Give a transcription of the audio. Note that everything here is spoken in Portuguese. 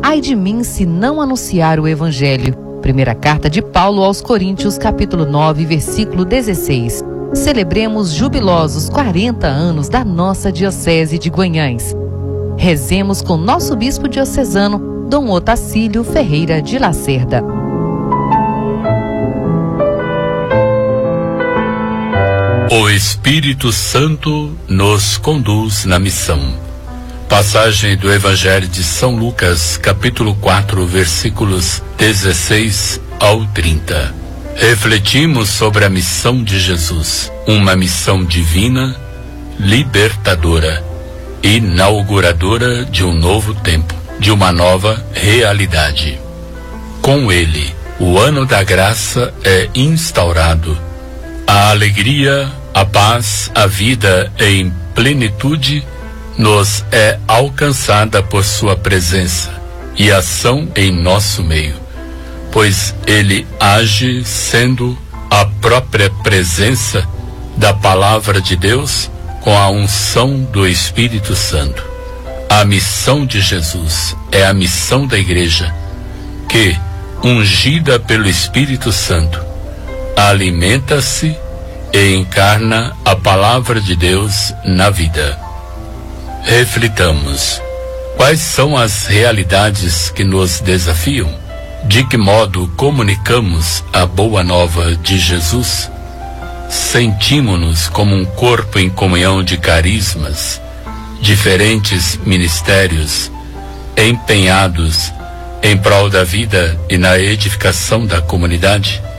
Ai de mim se não anunciar o Evangelho. Primeira carta de Paulo aos Coríntios, capítulo 9, versículo 16. Celebremos jubilosos 40 anos da nossa Diocese de Guanhães. Rezemos com nosso bispo diocesano, Dom Otacílio Ferreira de Lacerda. O Espírito Santo nos conduz na missão. Passagem do Evangelho de São Lucas, capítulo 4, versículos 16 ao 30. Refletimos sobre a missão de Jesus, uma missão divina, libertadora, inauguradora de um novo tempo, de uma nova realidade. Com ele, o ano da graça é instaurado. A alegria, a paz, a vida em plenitude nos é alcançada por sua presença e ação em nosso meio, pois ele age sendo a própria presença da Palavra de Deus com a unção do Espírito Santo. A missão de Jesus é a missão da Igreja, que, ungida pelo Espírito Santo, alimenta-se e encarna a Palavra de Deus na vida. Reflitamos. Quais são as realidades que nos desafiam? De que modo comunicamos a boa nova de Jesus? Sentimos-nos como um corpo em comunhão de carismas, diferentes ministérios, empenhados em prol da vida e na edificação da comunidade?